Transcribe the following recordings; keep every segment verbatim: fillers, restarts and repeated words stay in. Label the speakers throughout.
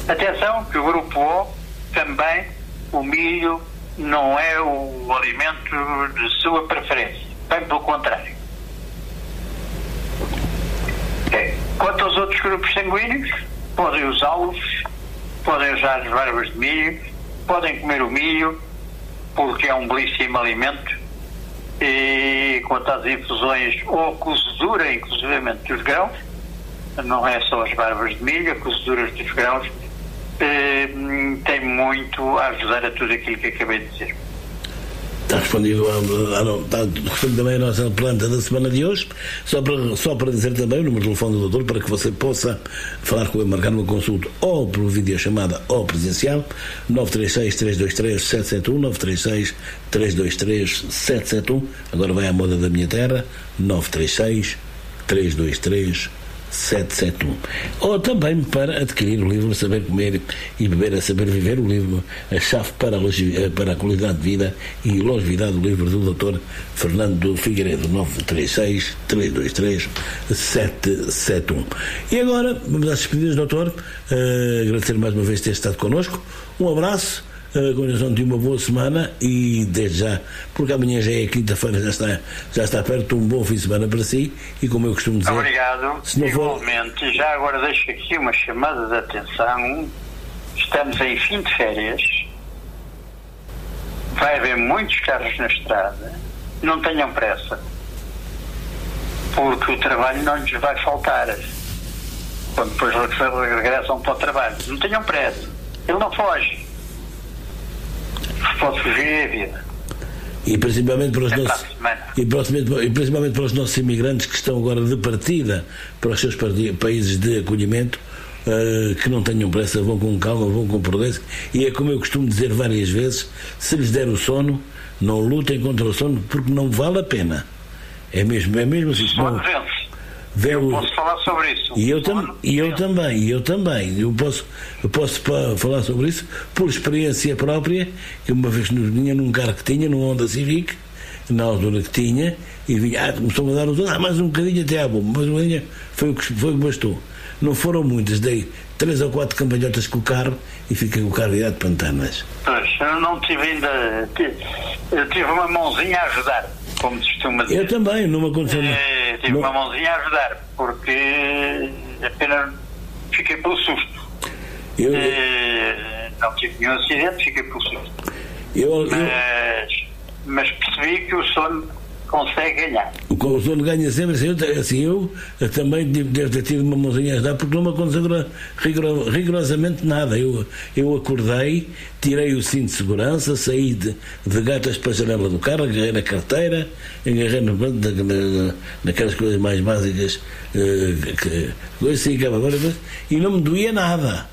Speaker 1: Atenção que o grupo O também, o milho não é o alimento de sua preferência, bem pelo contrário. É. Quanto aos outros grupos sanguíneos, podem usá-los, podem usar as barbas de milho, podem comer o milho, porque é um belíssimo alimento. E quanto às infusões ou cozedura, inclusivamente dos grãos, não é só as barbas de milho, a cozedura dos grãos eh, tem muito a ajudar a tudo aquilo que acabei de dizer.
Speaker 2: Está respondido, ah, não, está respondido também a nossa planta da semana de hoje. Só para, só para dizer também o número de telefone do doutor para que você possa falar com ele, marcar uma consulta ou por videochamada ou presencial. Nove três seis, três dois três, sete sete um, nove três seis, três dois três, sete sete um. Agora vai à moda da minha terra, nove três seis, três dois três, sete sete um. Ou também para adquirir o livro Saber Comer e Beber a Saber Viver, o livro A Chave para a, para a Qualidade de Vida e Longevidade, do livro do doutor Fernando Figueiredo, nove três seis, três dois três, sete sete um. E agora vamos às despedidas, doutor. Uh, agradecer mais uma vez ter estado connosco. Um abraço. A continuação de uma boa semana e desde já, porque amanhã já é quinta-feira, já está, já está perto, um bom fim de semana para si e como eu costumo dizer...
Speaker 1: Obrigado,
Speaker 2: se não
Speaker 1: igualmente. For... Já agora deixo aqui uma chamada de atenção. Estamos em fim de férias, vai haver muitos carros na estrada, não tenham pressa, porque o trabalho não lhes vai faltar quando depois regressam para o trabalho. Não tenham pressa, ele não foge. Pode fugir a vida.
Speaker 2: E principalmente para os é nossos e principalmente, e principalmente para os nossos imigrantes que estão agora de partida para os seus países de acolhimento, uh, que não tenham pressa, vão com calma, vão com prudência. E é como eu costumo dizer várias vezes: se lhes der o sono, não lutem contra o sono, porque não vale a pena. É mesmo, é mesmo assim.
Speaker 1: Não, eu posso falar sobre isso.
Speaker 2: E eu, tam, e eu também, e eu também. Eu posso, eu posso pa, falar sobre isso por experiência própria, que uma vez vinha num carro que tinha, num Honda Civic, na altura que tinha, e vinha, ah, começou a dar os ah, mais um bocadinho até à bomba, mais um bocadinho, foi o que, foi o que bastou. Não foram muitas, dei três ou quatro cambalhotas com o carro e fiquei com o carro virado de pantanas.
Speaker 1: Pois, eu não tive ainda, eu tive uma mãozinha a ajudar, como se costuma dizer.
Speaker 2: Eu também, não me aconteceu nada.
Speaker 1: É, tive não... uma mãozinha a ajudar, porque apenas fiquei pelo susto.
Speaker 2: Eu...
Speaker 1: É, não tive nenhum acidente, fiquei pelo susto.
Speaker 2: Eu,
Speaker 1: mas, eu... mas percebi que o sono consegue ganhar.
Speaker 2: O sono ganha sempre, assim eu, assim, eu, eu também devo ter tido uma mãozinha a ajudar, porque não me aconteceu rigor, rigorosamente nada. Eu, eu acordei, tirei o cinto de segurança, saí de, de gatas para a janela do carro, agarrei na carteira, agarrei no, na, na, naquelas coisas mais básicas, uh, que, coisa assim, que agora, e não me doía nada.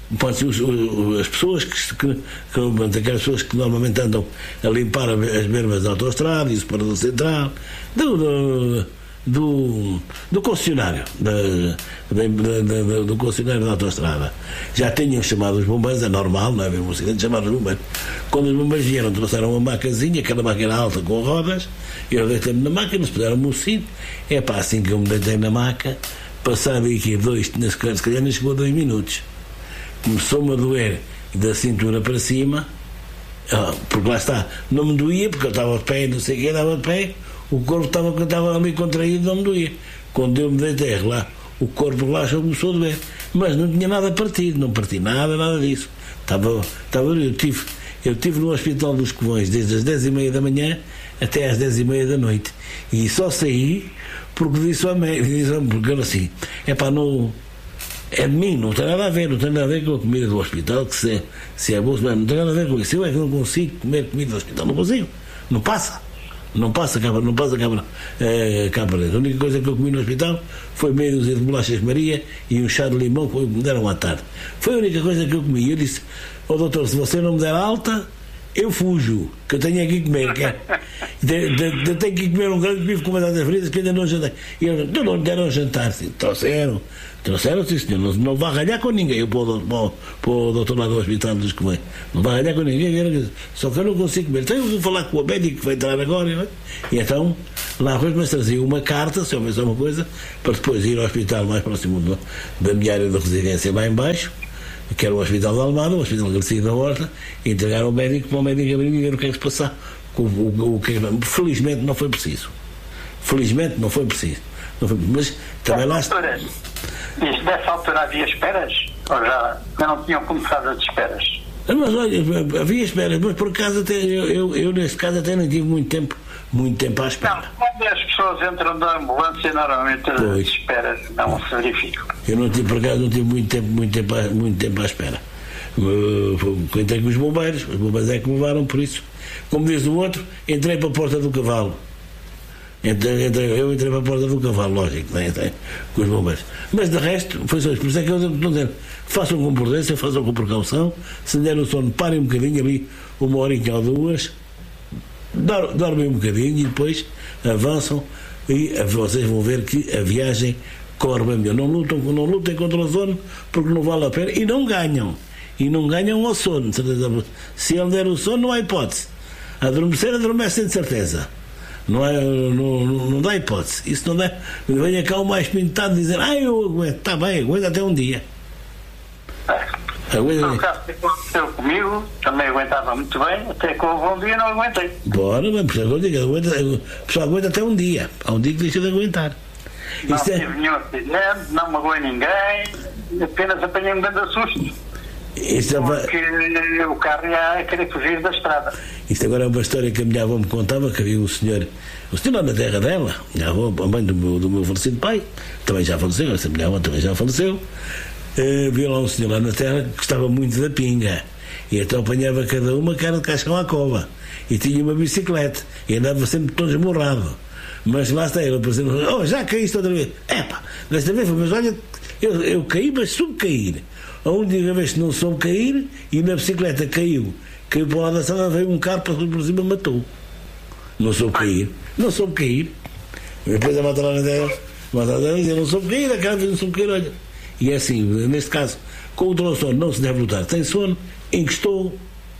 Speaker 2: As pessoas que, que, que aquelas pessoas que normalmente andam a limpar as bermas da autoestrada e o separador central do, do, do, do concessionário da, da, da, da, do concessionário da autoestrada já tinham chamado os bombeiros, é normal, não é mesmo um acidente, chamaram os bombeiros. Quando os bombeiros vieram, trouxeram uma macazinha, aquela máquina alta com rodas, e eu deitei-me na máquina, se puderam-me o cinto, é pá, assim que eu me deitei na maca, passava aqui dois, se calhar nem chegou a dois minutos, começou-me a doer da cintura para cima, porque lá está, não me doía, porque eu estava de pé, não sei o que, estava de pé, o corpo estava, estava ali contraído, não me doía. Quando eu me deitei lá, o corpo relaxou, começou a doer, mas não tinha nada partido, não parti nada, nada disso. Estava, estava eu tive, eu estive no Hospital dos Covões desde as dez e meia da manhã até às dez e meia da noite, e só saí porque disse ao médico, porque eu assim, é pá, não. É de mim, não tem nada a ver, não tem nada a ver com a comida do hospital, que se, se é bolso, não tem nada a ver com isso. Eu é que não consigo comer comida do hospital, não consigo, não passa, não passa cá, não passa cá, é, cá para dentro. A única coisa que eu comi no hospital foi meia dúzia de bolachas Maria e um chá de limão que me deram à tarde. Foi a única coisa que eu comi. Eu disse, ó oh, doutor, se você não me der alta, eu fujo, que eu tenho aqui que comer, que é, de, de, de, tenho que comer um grande bife com batatas fritas que ainda não jantei. E eu não, não deram jantar, assim, trouxeram, trouxeram, sim senhor, não, não vai ralhar com ninguém, eu para o, para o doutor lá do hospital dos Comem, não vai ralhar com ninguém, só que eu não consigo comer. Então eu vou falar com o médico que vai entrar agora, não é? E então, lá depois me trazia uma carta, se houvesse alguma coisa, para depois ir ao hospital mais próximo do, da minha área de residência, lá em baixo, que era o Hospital da Almada, o Hospital Garcia da Horta, e entregaram ao médico para o médico abrir e ver o que é que se passava. O, o, o que, felizmente não foi preciso. Felizmente não foi preciso. Não foi, mas também lá está.
Speaker 1: Isso nessa altura havia esperas? Ou já, já não tinham começado as esperas?
Speaker 2: Mas olha, havia esperas, mas por acaso até, eu, eu, eu neste caso até não tive muito tempo, muito tempo à espera.
Speaker 1: Não, quando as pessoas entram da ambulância, normalmente as esperas não se verificam.
Speaker 2: Eu não tive, por acaso não tive muito tempo, muito tempo, muito tempo à espera. Entrei com os bombeiros, os bombeiros é que me levaram por isso. Como diz o outro, entrei para a porta do cavalo. Entrei, entrei, eu entrei para a porta do cavalo, lógico, né? Entrei com os bombeiros. Mas de resto, foi só isso. Por isso é que eu estou dizendo, façam com prudência, façam com precaução. Se der o sono, parem um bocadinho ali, uma horinha ou duas, dormem um bocadinho e depois avançam e vocês vão ver que a viagem corre bem melhor. Não lutam, não lutem contra o sono porque não vale a pena e não ganham. E não ganham ao sono. Se ele der o sono, não há hipótese. Adormecer, adormecem de certeza. Não, é, não, não dá hipótese. Isso não dá. Venha cá o mais pintado dizer, ah, eu aguento, está bem, aguento até um dia.
Speaker 1: É. No caso que aconteceu comigo, também aguentava muito bem, até que houve um dia não aguentei.
Speaker 2: Bora, mas pessoal, aguenta, pessoal aguenta até um dia. Há um dia que deixa de aguentar.
Speaker 1: Não
Speaker 2: Isso
Speaker 1: tive
Speaker 2: é...
Speaker 1: nenhum acidente, não magoei ninguém, apenas apanhei um grande susto.
Speaker 2: Isso
Speaker 1: porque é... o carro ia querer fugir da estrada.
Speaker 2: Isto agora é uma história que a minha avó me contava, que havia um senhor, o senhor lá na terra dela, a minha avó, a mãe do meu, do meu falecido pai, também já faleceu, essa minha avó também já faleceu, uh, viu lá um senhor lá na terra que gostava muito da pinga, e então apanhava cada uma cara de cascão à cova, e tinha uma bicicleta, e andava sempre todo esmorrado. Mas lá está ele, aparecendo, oh, já caíste outra vez. Epá, desta vez foi, mas olha, eu, eu caí, mas soube cair. A única vez que não soube cair, e na bicicleta caiu, caiu para o lado da sala, veio um carro, passou por cima e matou. Não soube cair, não soube cair. Depois a matar lá na terra, matar lá na terra, não soube cair, aquela vez não soube cair, olha. E é assim, neste caso, com o sono não se deve lutar. Tem sono, encostou.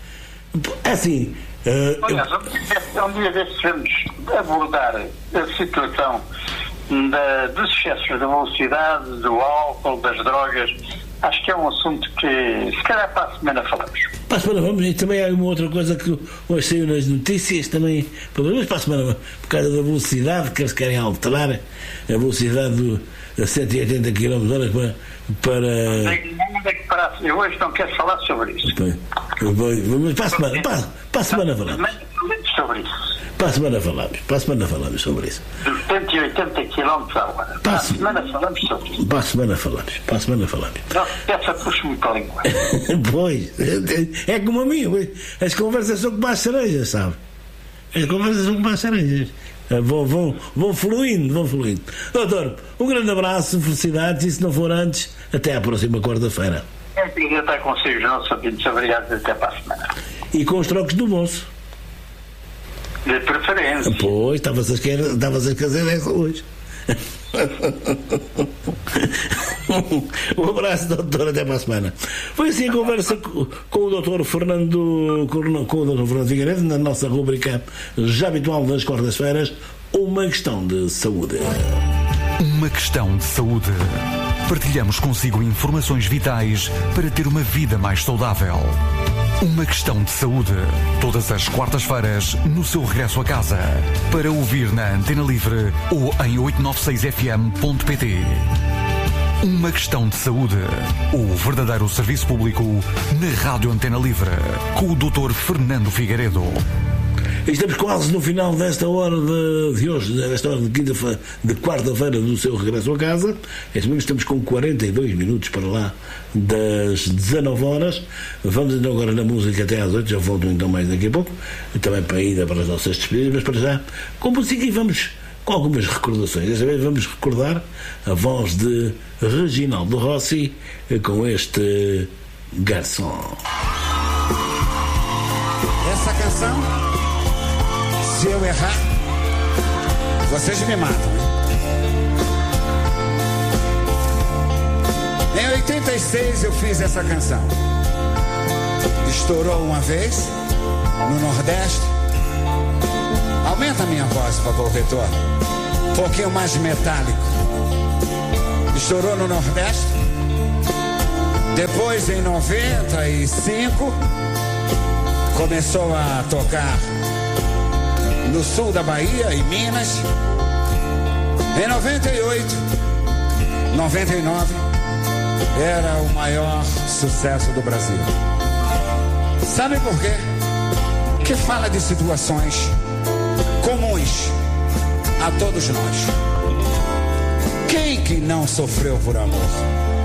Speaker 2: É assim. Uh,
Speaker 1: Aliás, eu... um dia destes vamos abordar a situação da, dos excessos da velocidade, do álcool, das drogas. Acho que é um assunto que se calhar para a semana falamos. Para a semana vamos,
Speaker 2: e também há uma outra coisa que hoje saiu nas notícias também, mas para a semana, por causa da velocidade que eles querem alterar, a velocidade do, a cento e oitenta quilómetros por hora para... para...
Speaker 1: Eu hoje não quero falar sobre isso.
Speaker 2: Mas para a semana, para, para a semana falamos.
Speaker 1: Sobre isso.
Speaker 2: Para a semana falamos, para a semana falamos sobre isso.
Speaker 1: Dos cento e oitenta quilómetros por hora. Para a semana falamos sobre isso.
Speaker 2: Para a semana falamos, para a semana falamos.
Speaker 1: Não, essa puxa muito a língua.
Speaker 2: Pois, é como a mim, as conversas são como as cerejas, sabe? As conversas são como as cerejas. Vão, vão, vão fluindo, vão fluindo. Doutor, um grande abraço, felicidades, e se não for antes, até à próxima quarta-feira.
Speaker 1: É um prazer estar consigo, nossos ouvintes. Obrigado, até para a semana.
Speaker 2: E com os trocos do bolso.
Speaker 1: De preferência.
Speaker 2: Pois, estavas a esquerda, estavas a fazer essa hoje. Um abraço, doutor, até para a semana. Foi assim a conversa com, com o doutor Fernando com, com o doutor Fernando Figueiredo na nossa rubrica já habitual das quartas-feiras, uma questão de saúde.
Speaker 3: Uma questão de saúde. Partilhamos consigo informações vitais para ter uma vida mais saudável. Uma questão de saúde. Todas as quartas-feiras, no seu regresso a casa. Para ouvir na Antena Livre ou em oito nove seis f m ponto p t. Uma questão de saúde. O verdadeiro serviço público na Rádio Antena Livre. Com o doutor Fernando Figueiredo.
Speaker 2: Estamos quase no final desta hora de, de hoje, desta hora de, quinta de quarta-feira do seu regresso a casa. Estamos com quarenta e dois minutos para lá das dezanove horas. Vamos então agora na música até às oito, já volto então mais daqui a pouco, também para a ida para as nossas despedidas, mas para já, com música, e vamos com algumas recordações. Desta vez vamos recordar a voz de Reginaldo Rossi com este Garçom.
Speaker 4: Essa canção, se eu errar, vocês me matam, hein? Em oitenta e seis eu fiz essa canção. Estourou uma vez no Nordeste. Aumenta a minha voz, por favor, reitor. Um pouquinho mais metálico. Estourou no Nordeste. Depois, em noventa e cinco, começou a tocar no sul da Bahia, em Minas. Em noventa e oito, noventa e nove, era o maior sucesso do Brasil. Sabe por quê? Que fala de situações comuns a todos nós. Quem que não sofreu por amor?